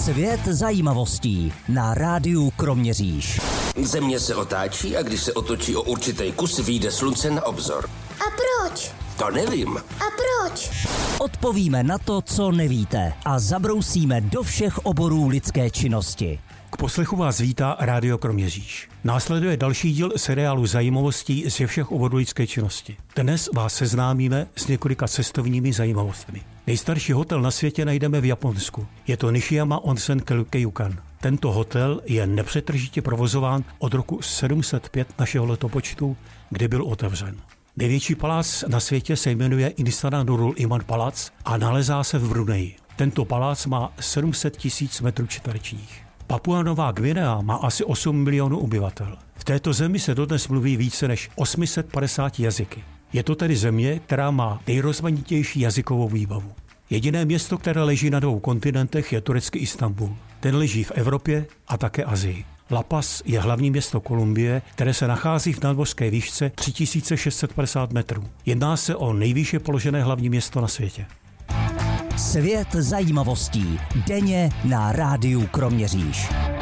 Svět zajímavostí na rádiu Kroměříž. Země se otáčí a když se otočí o určitý kus, vyjde slunce na obzor. A proč? To nevím. A proč? Odpovíme na to, co nevíte a zabrousíme do všech oborů lidské činnosti. K poslechu vás vítá Rádio Kroměříž. Následuje další díl seriálu zajímavostí ze všech oborů lidské činnosti. Dnes vás seznámíme s několika cestovními zajímavostmi. Nejstarší hotel na světě najdeme v Japonsku. Je to Nishiyama Onsen Keijukan. Tento hotel je nepřetržitě provozován od roku 705 našeho letopočtu, kdy byl otevřen. Největší palác na světě se jmenuje Istana Nurul Iman Palác a nalezá se v Bruneji. Tento palác má 700 000 metrů čtverečních. Papua Nová Guinea má asi 8 milionů obyvatel. V této zemi se dodnes mluví více než 850 jazyky. Je to tedy země, která má nejrozmanitější jazykovou výbavu. Jediné město, které leží na 2 kontinentech, je turecký Istanbul. Ten leží v Evropě a také Asii. La Paz je hlavní město Kolumbie, které se nachází v nadmořské výšce 3650 metrů. Jedná se o nejvýše položené hlavní město na světě. Svět zajímavostí denně na rádiu Kroměříž.